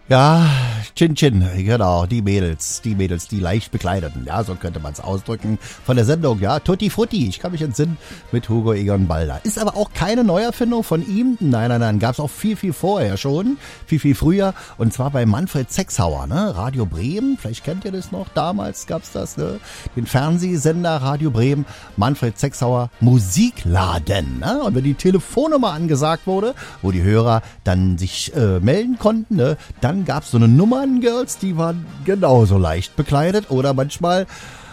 Ja, Chin Chin, genau, die Mädels, die leicht bekleideten, ja, so könnte man es ausdrücken, von der Sendung, ja, Tutti Frutti, ich kann mich entsinnen, mit Hugo Egon Balder. Ist aber auch keine Neuerfindung von ihm, nein, gab's auch viel vorher schon, viel früher, und zwar bei Manfred Sechshauer, ne, Radio Bremen, vielleicht kennt ihr das noch, damals gab's das, ne, den Fernsehsender Radio Bremen, Manfred Sechshauer Musikladen, ne, und wenn die Telefonnummer angesagt wurde, wo die Hörer dann sich melden konnten, ne, dann gab's so eine Nummerngirls, die waren genauso leicht bekleidet oder manchmal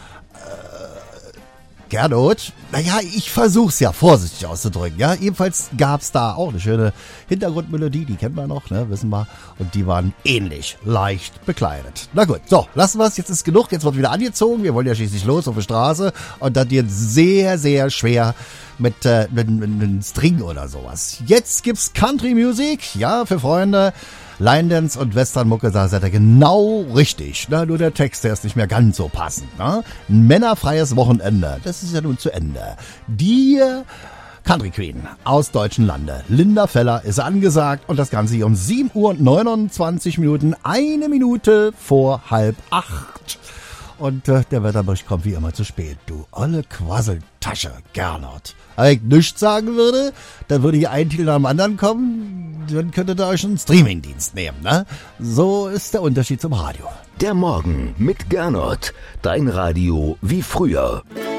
Gernot, naja, ich versuch's ja vorsichtig auszudrücken, ja, jedenfalls gab's da auch eine schöne Hintergrundmelodie, die kennen wir noch, ne, wissen wir, und die waren ähnlich leicht bekleidet. Na gut, so, lassen wir's, jetzt ist genug, jetzt wird wieder angezogen, wir wollen ja schließlich los auf die Straße und das wird sehr schwer mit einem String oder sowas. Jetzt gibt's Country Music, ja, für Freunde. Line Dance und Westernmucke, da seid ihr genau richtig. Na, nur der Text, der ist nicht mehr ganz so passend. Ne? Ein männerfreies Wochenende, das ist ja nun zu Ende. Die Country Queen aus deutschen Lande, Linda Feller, ist angesagt und das Ganze hier um 7:29, 1 Minute vor 7:30. Und der Wetterbericht kommt wie immer zu spät. Du olle Quasseltasche, Gernot. Wenn ich nichts sagen würde, dann würde hier ein Titel nach dem anderen kommen, dann könntet ihr euch einen Streamingdienst nehmen, ne? So ist der Unterschied zum Radio. Der Morgen mit Gernot. Dein Radio wie früher.